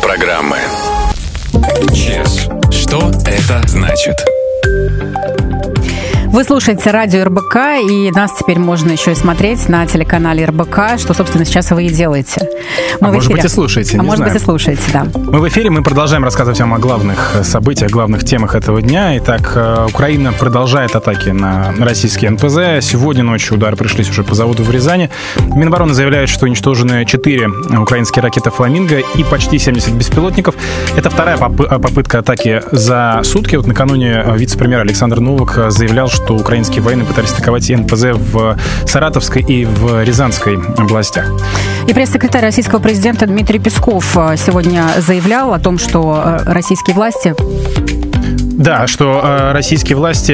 программы. ЧЕС. Что это значит? Вы слушаете радио РБК, и нас теперь можно еще и смотреть на телеканале РБК, что, собственно, сейчас вы и делаете. Может быть, и слушаете, не может знаю. быть, и слушаете, да. Мы в эфире, мы продолжаем рассказывать вам о главных событиях, главных темах этого дня. Итак, Украина продолжает атаки на российские НПЗ. Сегодня ночью удары пришлись уже по заводу в Рязани. Минобороны заявляет, что уничтожены 4 украинские ракеты «Фламинго» и почти 70 беспилотников. Это вторая попытка атаки за сутки. Вот накануне вице-премьер Александр Новак заявлял, что украинские военные пытались атаковать НПЗ в Саратовской и в Рязанской областях. И пресс-секретарь российского президента Дмитрий Песков сегодня заявлял о том, что российские власти... Да, что российские власти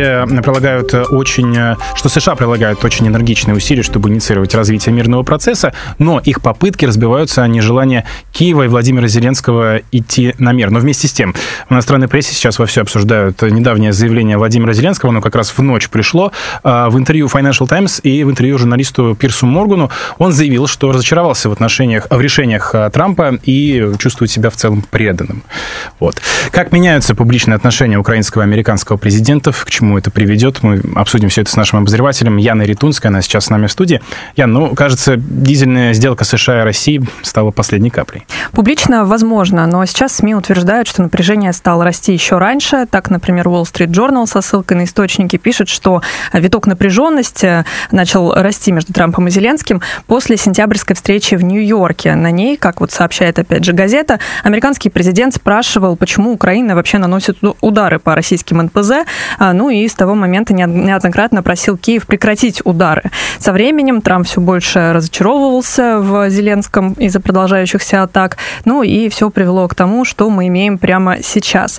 что США прилагают очень энергичные усилия, чтобы инициировать развитие мирного процесса, но их попытки разбиваются о нежелание Киева и Владимира Зеленского идти на мир. Но вместе с тем, в иностранной прессе сейчас вовсю обсуждают недавнее заявление Владимира Зеленского, оно как раз в ночь пришло, в интервью Financial Times и в интервью журналисту Пирсу Моргану. Он заявил, что разочаровался в решениях Трампа и чувствует себя в целом преданным. Вот. Как меняются публичные отношения украинского и американского президентов, к чему это приведет. Мы обсудим все это с нашим обозревателем Яной Ритунской, она сейчас с нами в студии. Ян, кажется, дизельная сделка США и России стала последней каплей. Публично возможно, но сейчас СМИ утверждают, что напряжение стало расти еще раньше. Так, например, Wall Street Journal со ссылкой на источники пишет, что виток напряженности начал расти между Трампом и Зеленским после сентябрьской встречи в Нью-Йорке. На ней, как сообщает опять же газета, американский президент спрашивал, почему Украина вообще наносит удары по российским НПЗ, и с того момента неоднократно просил Киев прекратить удары. Со временем Трамп все больше разочаровывался в Зеленском из-за продолжающихся атак, и все привело к тому, что мы имеем прямо сейчас.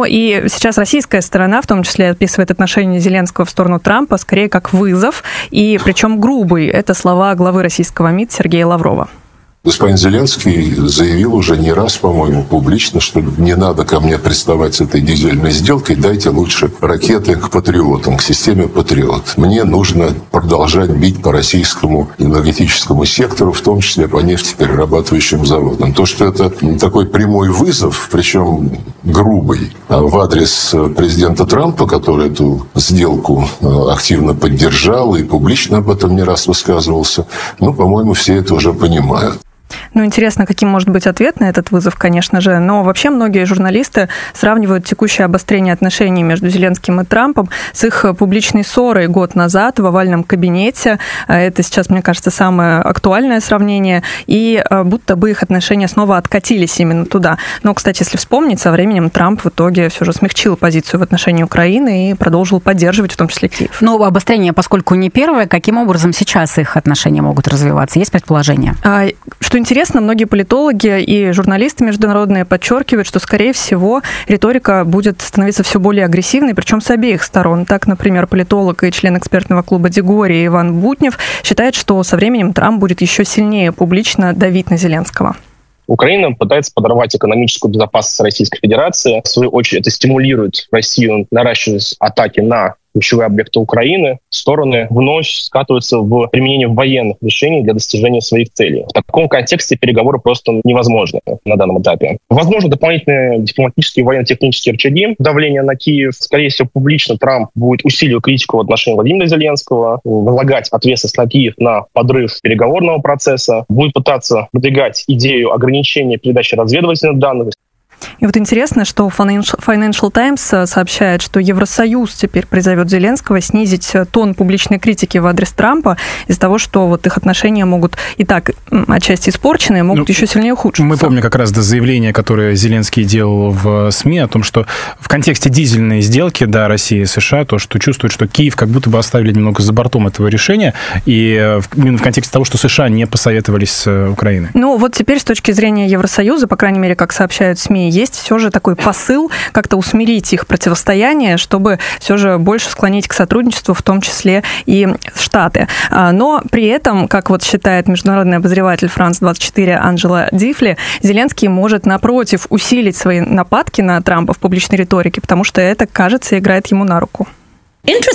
И сейчас российская сторона, в том числе, описывает отношение Зеленского в сторону Трампа скорее как вызов, и причем грубый. Это слова главы российского МИД Сергея Лаврова. Господин Зеленский заявил уже не раз, по-моему, публично, что не надо ко мне приставать с этой дизельной сделкой, дайте лучше ракеты к «Патриотам», к системе «Патриот». Мне нужно продолжать бить по российскому энергетическому сектору, в том числе по нефтеперерабатывающим заводам. То, что это такой прямой вызов, причем грубый, в адрес президента Трампа, который эту сделку активно поддержал и публично об этом не раз высказывался, по-моему, все это уже понимают. Интересно, каким может быть ответ на этот вызов, конечно же. Но вообще многие журналисты сравнивают текущее обострение отношений между Зеленским и Трампом с их публичной ссорой год назад в овальном кабинете. Это сейчас, мне кажется, самое актуальное сравнение. И будто бы их отношения снова откатились именно туда. Но, кстати, если вспомнить, со временем Трамп в итоге все же смягчил позицию в отношении Украины и продолжил поддерживать в том числе Киев. Но обострение, поскольку не первое, каким образом сейчас их отношения могут развиваться? Есть предположение? Что интересно, многие политологи и журналисты международные подчеркивают, что, скорее всего, риторика будет становиться все более агрессивной, причем с обеих сторон. Так, например, политолог и член экспертного клуба Дегория Иван Бутнев считает, что со временем Трамп будет еще сильнее публично давить на Зеленского. Украина пытается подорвать экономическую безопасность Российской Федерации. В свою очередь, это стимулирует Россию наращивать атаки на ключевые объекты Украины. Стороны вновь скатываются в применение военных решений для достижения своих целей. В таком контексте переговоры просто невозможны на данном этапе. Возможно, дополнительные дипломатические и военно-технические рычаги давления на Киев. Скорее всего, публично Трамп будет усиливать критику в отношении Владимира Зеленского, возлагать ответственность на Киев на подрыв переговорного процесса, будет пытаться продвигать идею ограничения передачи разведывательных данных. И интересно, что Financial Times сообщает, что Евросоюз теперь призовет Зеленского снизить тон публичной критики в адрес Трампа из-за того, что их отношения могут и так отчасти испорчены, могут еще сильнее ухудшиться. Мы помним как раз заявление, которое Зеленский делал в СМИ о том, что в контексте дизельной сделки, России и США, то, что чувствует, что Киев как будто бы оставили немного за бортом этого решения, и именно в контексте того, что США не посоветовались с Украиной. Теперь с точки зрения Евросоюза, по крайней мере, как сообщают СМИ, есть все же такой посыл как-то усмирить их противостояние, чтобы все же больше склонить к сотрудничеству, в том числе и Штаты. Но при этом, как считает международный обозреватель France-24 Анджела Дифли, Зеленский может, напротив, усилить свои нападки на Трампа в публичной риторике, потому что это, кажется, играет ему на руку.